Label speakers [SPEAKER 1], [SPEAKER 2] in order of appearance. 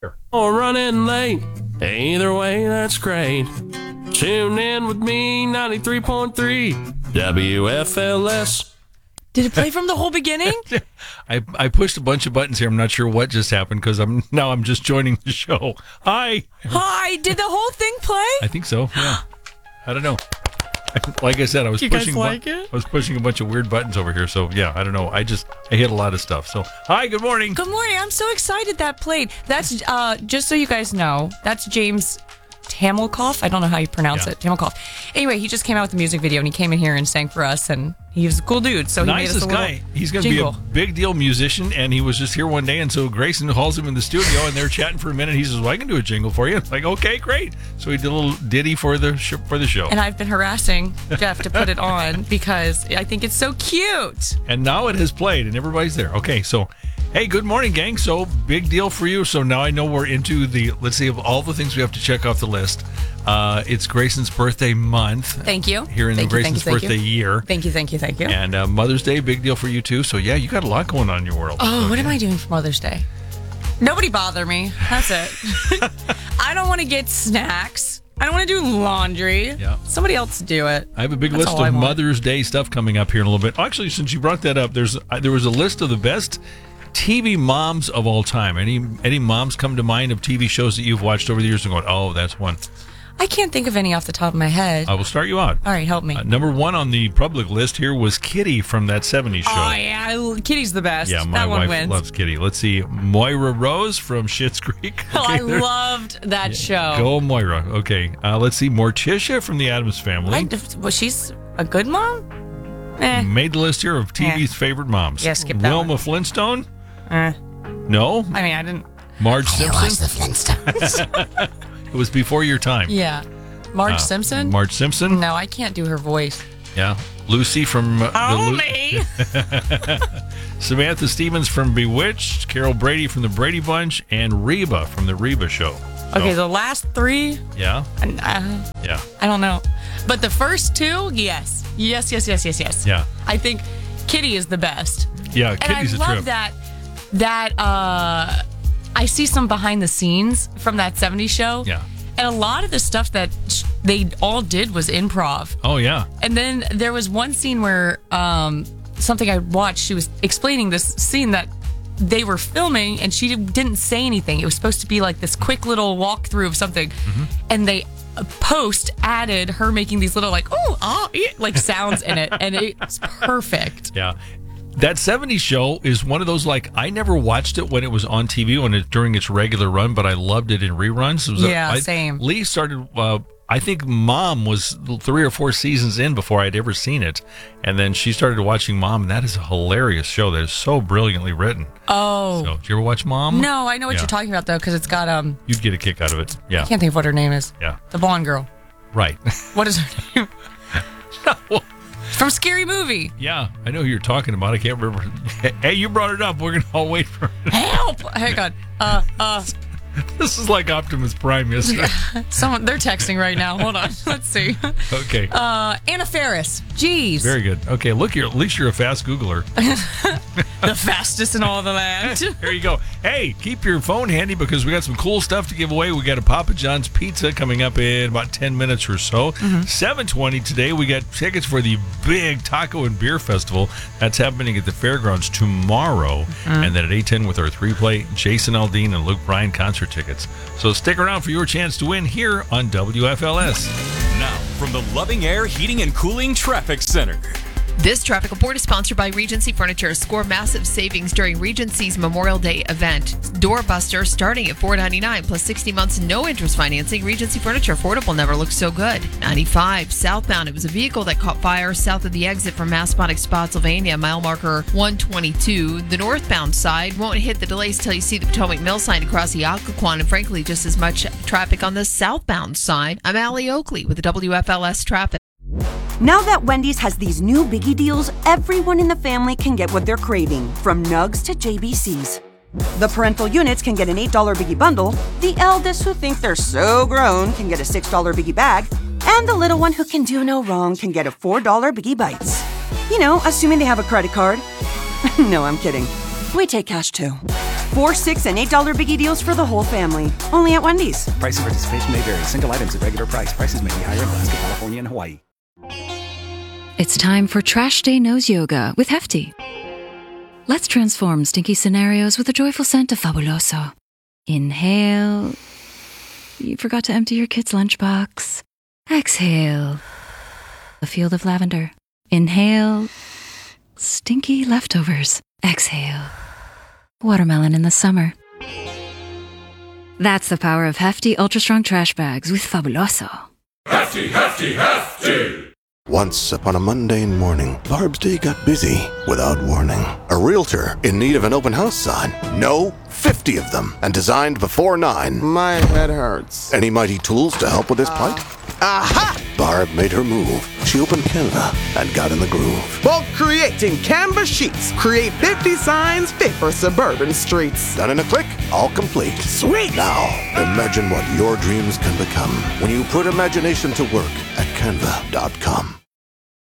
[SPEAKER 1] or running late. Either way, that's great. Tune in with me, 93.3 WFLS.
[SPEAKER 2] Did it play from the whole beginning?
[SPEAKER 3] I pushed a bunch of buttons here. I'm not sure what just happened because I'm just joining the show. Hi.
[SPEAKER 2] Hi. Did the whole thing play?
[SPEAKER 3] I think so. Yeah. I don't know. Like I said, I was pushing a bunch of weird buttons over here. So yeah, I don't know. I hit a lot of stuff. So hi, good morning.
[SPEAKER 2] Good morning. I'm so excited that played. That's just so you guys know, that's James Tamelkoff. I don't know how you pronounce it. Tamelkoff. Anyway, he just came out with a music video and he came in here and sang for us, and he was a cool dude. So he made us a little
[SPEAKER 3] guy. He's going to be a big deal musician, and he was just here one day, and so Grayson calls him in the studio, and they're chatting for a minute. He says, "Well, I can do a jingle for you." It's like, okay, great. So he did a little ditty for the show.
[SPEAKER 2] And I've been harassing Jeff to put it on because I think it's so cute.
[SPEAKER 3] And now it has played, and everybody's there. Okay, so. Hey, good morning, gang. So, big deal for you. So now I know we're into let's see, of all the things we have to check off the list. It's Grayson's birthday month.
[SPEAKER 2] Thank you.
[SPEAKER 3] Here in Grayson's birthday year.
[SPEAKER 2] Thank you.
[SPEAKER 3] And Mother's Day, big deal for you, too. So, yeah, you got a lot going on in your world.
[SPEAKER 2] Oh, what am I doing for Mother's Day? Nobody bother me. That's it. I don't want to get snacks. I don't want to do laundry. Yeah. Somebody else do it.
[SPEAKER 3] I have a big list of Mother's Day stuff coming up here in a little bit. Actually, since you brought that up, there was a list of the best TV moms of all time. Any moms come to mind of TV shows that you've watched over the years and going, oh, that's one?
[SPEAKER 2] I can't think of any off the top of my head.
[SPEAKER 3] I will start you out.
[SPEAKER 2] All right, help me.
[SPEAKER 3] Number one on the public list here was Kitty from that 70s show.
[SPEAKER 2] Oh, yeah. Kitty's the best.
[SPEAKER 3] Yeah, my wife loves Kitty. Let's see. Moira Rose from Schitt's Creek.
[SPEAKER 2] Okay, I loved that show.
[SPEAKER 3] Go, Moira. Okay. Let's see. Morticia from the Addams Family.
[SPEAKER 2] Was she's a good mom?
[SPEAKER 3] Made the list here of TV's favorite moms.
[SPEAKER 2] Yeah, skip that
[SPEAKER 3] Wilma Flintstone? No?
[SPEAKER 2] I mean, I didn't.
[SPEAKER 3] Marge Simpson?
[SPEAKER 2] I watched the Flintstones.
[SPEAKER 3] It was before your time.
[SPEAKER 2] Yeah. Marge Simpson?
[SPEAKER 3] Marge Simpson?
[SPEAKER 2] No, I can't do her voice.
[SPEAKER 3] Yeah. Lucy from...
[SPEAKER 2] me!
[SPEAKER 3] Samantha Stevens from Bewitched, Carol Brady from The Brady Bunch, and Reba from The Reba Show. So,
[SPEAKER 2] okay, the last three?
[SPEAKER 3] Yeah.
[SPEAKER 2] Yeah. I don't know. But the first two, yes. Yes.
[SPEAKER 3] Yeah.
[SPEAKER 2] I think Kitty is the best.
[SPEAKER 3] Yeah, Kitty's a trip.
[SPEAKER 2] And I love that I see some behind the scenes from that 70s show.
[SPEAKER 3] Yeah.
[SPEAKER 2] And a lot of the stuff that they all did was improv.
[SPEAKER 3] Oh, yeah.
[SPEAKER 2] And then there was one scene where something I watched, she was explaining this scene that they were filming and she didn't say anything. It was supposed to be like this quick little walkthrough of something. Mm-hmm. And they added her making these little like sounds in it. And it's perfect.
[SPEAKER 3] Yeah. That 70s show is one of those, I never watched it when it was on TV during its regular run, but I loved it in reruns.
[SPEAKER 2] Same.
[SPEAKER 3] Lee started, I think Mom was 3 or 4 seasons in before I'd ever seen it. And then she started watching Mom, and that is a hilarious show that is so brilliantly written.
[SPEAKER 2] Oh.
[SPEAKER 3] So, did you ever watch Mom?
[SPEAKER 2] No, I know what you're talking about, though, because it's got...
[SPEAKER 3] You'd get a kick out of it, yeah.
[SPEAKER 2] I can't think of what her name is.
[SPEAKER 3] Yeah.
[SPEAKER 2] The blonde girl.
[SPEAKER 3] Right.
[SPEAKER 2] What is her name?
[SPEAKER 3] No.
[SPEAKER 2] From Scary Movie.
[SPEAKER 3] Yeah, I know who you're talking about. I can't remember. Hey, you brought it up. We're going to all wait for it.
[SPEAKER 2] Help! Hang on.
[SPEAKER 3] This is like Optimus Prime yesterday.
[SPEAKER 2] They're texting right now. Hold on. Let's see.
[SPEAKER 3] Okay.
[SPEAKER 2] Anna Faris. Jeez.
[SPEAKER 3] Very good. Okay, look, at least you're a fast Googler.
[SPEAKER 2] The fastest in all the land.
[SPEAKER 3] There you go. Hey, keep your phone handy because we got some cool stuff to give away. We got a Papa John's pizza coming up in about 10 minutes or so. 7:20 today. We got tickets for the big Taco and Beer Festival. That's happening at the fairgrounds tomorrow. And then at 8:10 with our 3-play Jason Aldean and Luke Bryan concert tickets. So stick around for your chance to win here on WFLS.
[SPEAKER 4] Now, from the Loving Air Heating and Cooling Traffic Center.
[SPEAKER 5] This traffic report is sponsored by Regency Furniture. Score massive savings during Regency's Memorial Day event. Doorbuster starting at $499 plus 60 months no interest financing. Regency Furniture, affordable, never looked so good. 95 southbound. It was a vehicle that caught fire south of the exit from Massaponax, Spotsylvania, mile marker 122. The northbound side won't hit the delays till you see the Potomac Mill sign across the Occoquan, and frankly, just as much traffic on the southbound side. I'm Allie Oakley with the WFLS traffic.
[SPEAKER 6] Now that Wendy's has these new biggie deals, everyone in the family can get what they're craving, from Nugs to JBCs. The parental units can get an $8 biggie bundle, the eldest who think they're so grown can get a $6 biggie bag, and the little one who can do no wrong can get a $4 biggie bites. You know, assuming they have a credit card. No, I'm kidding. We take cash too. $4, $6, and $8 biggie deals for the whole family. Only at Wendy's.
[SPEAKER 7] Price and participation may vary. Single items at regular price. Prices may be higher in Alaska, California, and Hawaii.
[SPEAKER 8] It's time for Trash Day Nose Yoga with Hefty. Let's transform stinky scenarios with a joyful scent of Fabuloso. Inhale. You forgot to empty your kid's lunchbox. Exhale. A field of lavender. Inhale. Stinky leftovers. Exhale. Watermelon in the summer. That's the power of Hefty Ultra Strong Trash Bags with Fabuloso.
[SPEAKER 9] Hefty, hefty, hefty!
[SPEAKER 10] Once upon a mundane morning, Barb's day got busy without warning. A realtor in need of an open house sign. No, 50 of them, and designed before 9.
[SPEAKER 11] My head hurts.
[SPEAKER 10] Any mighty tools to help with this plight?
[SPEAKER 11] Aha!
[SPEAKER 10] Barb made her move. She opened Canva and got in the groove.
[SPEAKER 11] Bulk creating Canva sheets. Create 50 signs fit for suburban streets.
[SPEAKER 10] Done in a click, all complete.
[SPEAKER 11] Sweet!
[SPEAKER 10] Now, imagine what your dreams can become when you put imagination to work at Canva.com.